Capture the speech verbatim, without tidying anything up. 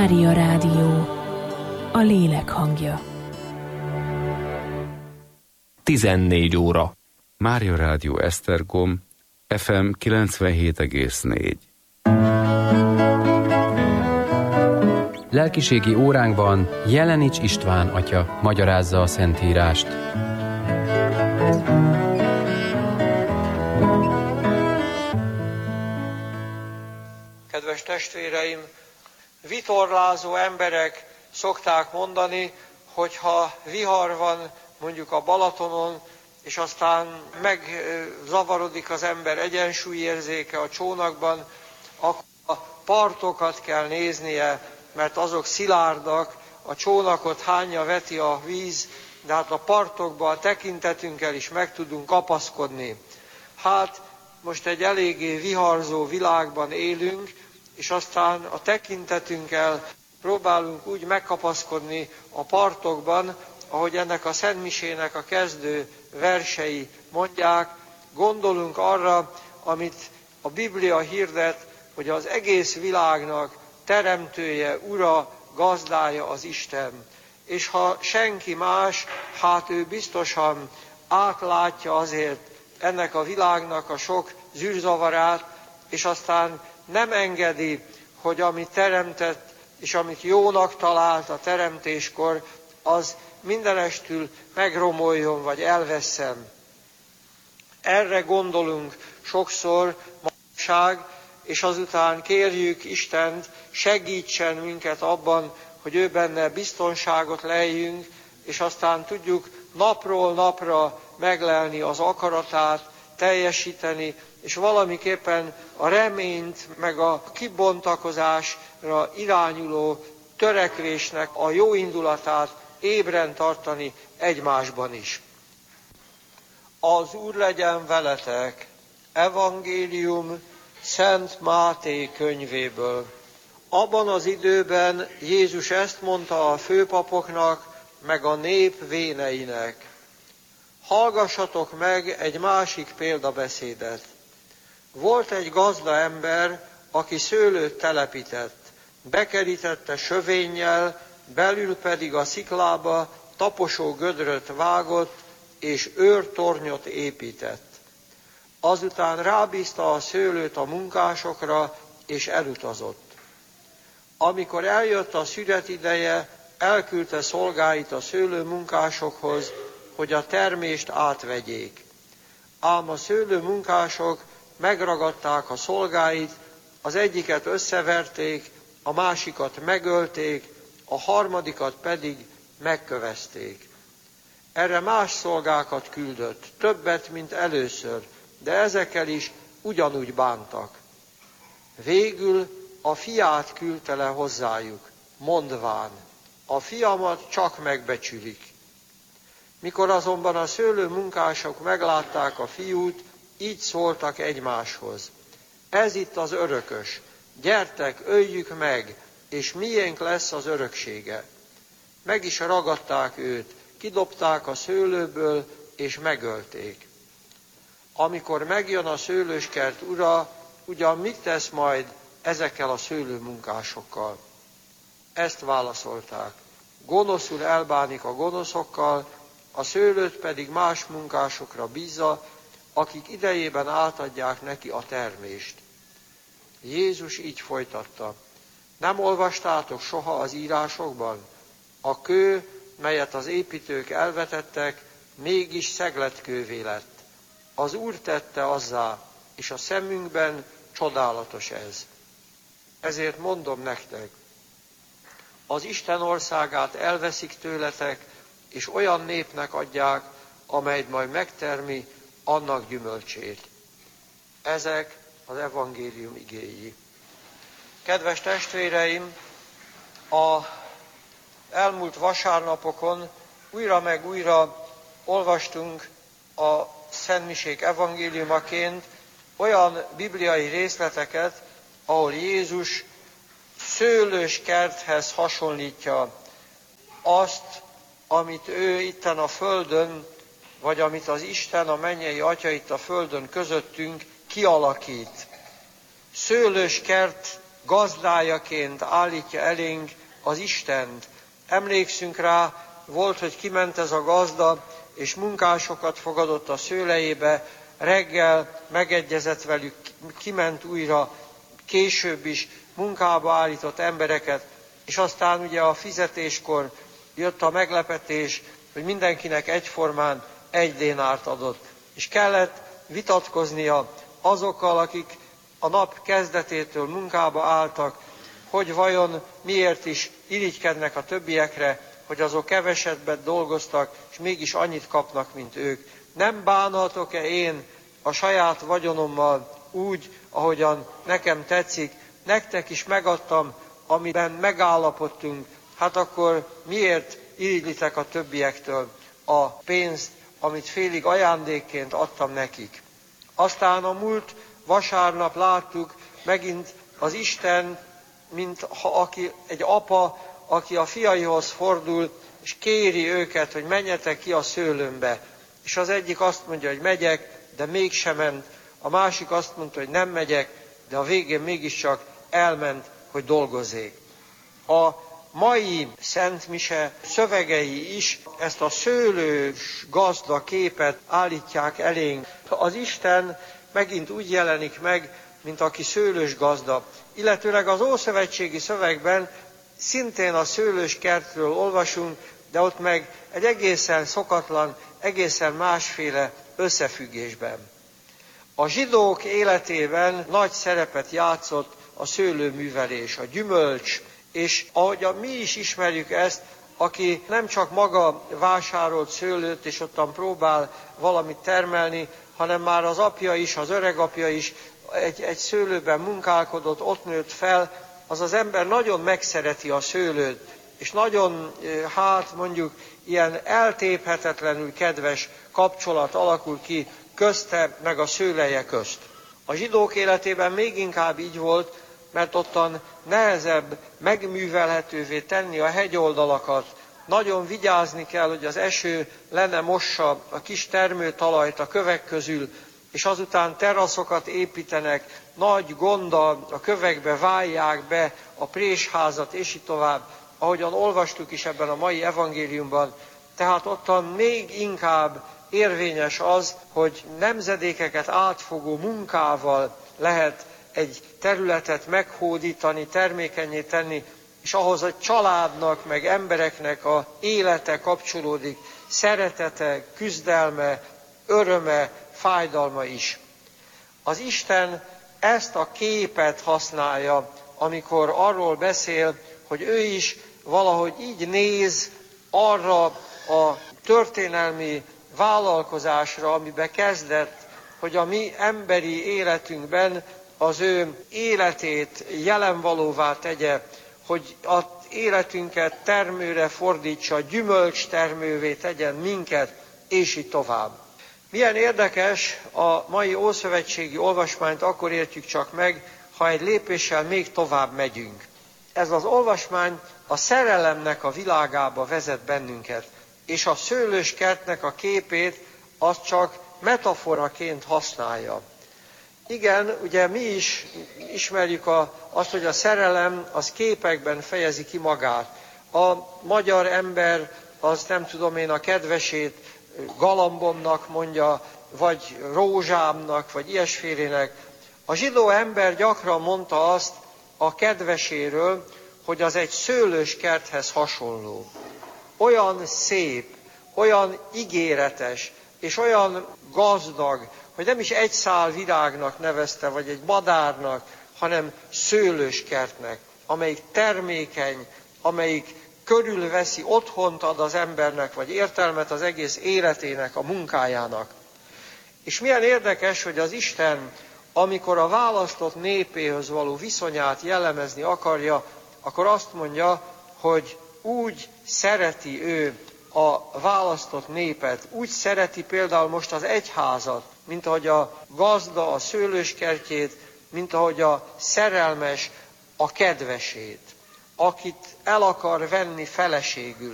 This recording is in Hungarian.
Mária Rádió, a lélek hangja. tizennégy óra. Mária Rádió Esztergom, ef em kilencvenhét egész négy. Lelkiségi óránkban Jelenics István atya magyarázza a Szentírást. Kedves testvéreim, vitorlázó emberek szokták mondani, hogy ha vihar van mondjuk a Balatonon, és aztán megzavarodik az ember egyensúlyérzéke a csónakban, akkor a partokat kell néznie, mert azok szilárdak, a csónakot hányja veti a víz, de hát a partokba a tekintetünkkel is meg tudunk kapaszkodni. Hát most egy eléggé viharzó világban élünk, és aztán a tekintetünkkel próbálunk úgy megkapaszkodni a partokban, ahogy ennek a szentmisének a kezdő versei mondják, gondolunk arra, amit a Biblia hirdet, hogy az egész világnak teremtője, ura, gazdája az Isten. És ha senki más, hát ő biztosan átlátja azért ennek a világnak a sok zűrzavarát, és aztán nem engedi, hogy amit teremtett, és amit jónak talált a teremtéskor, az mindenestül megromoljon, vagy elvesszen. Erre gondolunk sokszor manapság, és azután kérjük Istent, segítsen minket abban, hogy ő benne biztonságot leljünk, és aztán tudjuk napról napra meglelni az akaratát, teljesíteni, és valamiképpen a reményt, meg a kibontakozásra irányuló törekvésnek a jó indulatát ébren tartani egymásban is. Az Úr legyen veletek, evangélium Szent Máté könyvéből. Abban az időben Jézus ezt mondta a főpapoknak, meg a nép véneinek. Hallgassatok meg egy másik példabeszédet. Volt egy gazda ember, aki szőlőt telepített, bekerítette sövénnyel, belül pedig a sziklába taposó gödröt vágott, és őrtornyot épített. Azután rábízta a szőlőt a munkásokra, és elutazott. Amikor eljött a szüret ideje, elküldte szolgáit a szőlőmunkásokhoz, hogy a termést átvegyék. Ám a szőlőmunkások megragadták a szolgáit, az egyiket összeverték, a másikat megölték, a harmadikat pedig megkövezték. Erre más szolgákat küldött, többet, mint először, de ezekkel is ugyanúgy bántak. Végül a fiát küldte le hozzájuk, mondván, a fiamat csak megbecsülik. Mikor azonban a szőlőmunkások meglátták a fiút, így szóltak egymáshoz. Ez itt az örökös, gyertek, öljük meg, és miénk lesz az öröksége. Meg is ragadták őt, kidobták a szőlőből, és megölték. Amikor megjön a szőlőskert ura, ugyan mit tesz majd ezekkel a szőlőmunkásokkal? Ezt válaszolták. Gonoszul elbánik a gonoszokkal, a szőlőt pedig más munkásokra bízza, akik idejében átadják neki a termést. Jézus így folytatta. Nem olvastátok soha az írásokban? A kő, melyet az építők elvetettek, mégis szegletkővé lett. Az Úr tette azzá, és a szemünkben csodálatos ez. Ezért mondom nektek, az Isten országát elveszik tőletek, és olyan népnek adják, amely majd megtermi annak gyümölcsét. Ezek az evangélium igéi. Kedves testvéreim, a elmúlt vasárnapokon újra meg újra olvastunk a szentmisék evangéliumaként olyan bibliai részleteket, ahol Jézus szőlős kerthez hasonlítja azt, amit ő itten a földön, vagy amit az Isten, a mennyei Atya itt a földön közöttünk kialakít. Szőlős kert gazdájaként állítja elénk az Istent. Emlékszünk rá, volt, hogy kiment ez a gazda, és munkásokat fogadott a szőlejébe, reggel megegyezett velük, kiment újra, később is munkába állított embereket, és aztán ugye a fizetéskor jött a meglepetés, hogy mindenkinek egyformán egy dénárt adott. És kellett vitatkoznia azokkal, akik a nap kezdetétől munkába álltak, hogy vajon miért is irigykednek a többiekre, hogy azok kevesebbet dolgoztak, és mégis annyit kapnak, mint ők. Nem bánhatok-e én a saját vagyonommal úgy, ahogyan nekem tetszik, nektek is megadtam, amiben megállapodtunk, hát akkor miért irigylitek a többiektől a pénzt, amit félig ajándékként adtam nekik. Aztán a múlt vasárnap láttuk megint az Isten, mint ha aki, egy apa, aki a fiaihoz fordul, és kéri őket, hogy menjetek ki a szőlőmbe. És az egyik azt mondja, hogy megyek, de mégsem ment. A másik azt mondta, hogy nem megyek, de a végén mégiscsak elment, hogy dolgozzék. A mai Szent Mise szövegei is ezt a szőlős gazda képet állítják elénk. Az Isten megint úgy jelenik meg, mint aki szőlős gazda. Illetőleg az ószövetségi szövegben szintén a szőlős kertről olvasunk, de ott meg egy egészen szokatlan, egészen másféle összefüggésben. A zsidók életében nagy szerepet játszott a szőlőművelés, a gyümölcs, és ahogy mi is ismerjük ezt, aki nem csak maga vásárolt szőlőt, és ottan próbál valamit termelni, hanem már az apja is, az öregapja is egy, egy szőlőben munkálkodott, ott nőtt fel, az az ember nagyon megszereti a szőlőt, és nagyon, hát mondjuk, ilyen eltéphetetlenül kedves kapcsolat alakul ki közte meg a szőleje közt. A zsidók életében még inkább így volt, mert ottan nehezebb megművelhetővé tenni a hegyoldalakat. Nagyon vigyázni kell, hogy az eső le ne mossa a kis termőtalajt a kövek közül, és azután teraszokat építenek, nagy gonddal a kövekbe válják be a présházat, és így tovább, ahogyan olvastuk is ebben a mai evangéliumban. Tehát ottan még inkább érvényes az, hogy nemzedékeket átfogó munkával lehet egy területet meghódítani, termékenyé tenni, és ahhoz a családnak, meg embereknek a élete kapcsolódik, szeretete, küzdelme, öröme, fájdalma is. Az Isten ezt a képet használja, amikor arról beszél, hogy ő is valahogy így néz arra a történelmi vállalkozásra, amiben kezdett, hogy a mi emberi életünkben az ő életét jelenvalóvá tegye, hogy az életünket termőre fordítsa, gyümölcs termővé tegyen minket, és így tovább. Milyen érdekes, a mai ószövetségi olvasmányt akkor értjük csak meg, ha egy lépéssel még tovább megyünk. Ez az olvasmány a szerelemnek a világába vezet bennünket, és a szőlős kertnek a képét azt csak metaforaként használja. Igen, ugye mi is ismerjük a, azt, hogy a szerelem az képekben fejezi ki magát. A magyar ember az nem tudom én a kedvesét galambomnak mondja, vagy rózsámnak, vagy ilyesfélének. A zsidó ember gyakran mondta azt a kedveséről, hogy az egy szőlős kerthez hasonló. Olyan szép, olyan ígéretes, és olyan gazdag, hogy nem is egy szál virágnak nevezte, vagy egy madárnak, hanem szőlős kertnek, amelyik termékeny, amelyik körülveszi, otthont ad az embernek, vagy értelmet az egész életének, a munkájának. És milyen érdekes, hogy az Isten, amikor a választott népéhez való viszonyát jellemezni akarja, akkor azt mondja, hogy úgy szereti ő a választott népet, úgy szereti például most az egyházat, mint ahogy a gazda a szőlőskertjét, mint ahogy a szerelmes a kedvesét, akit el akar venni feleségül.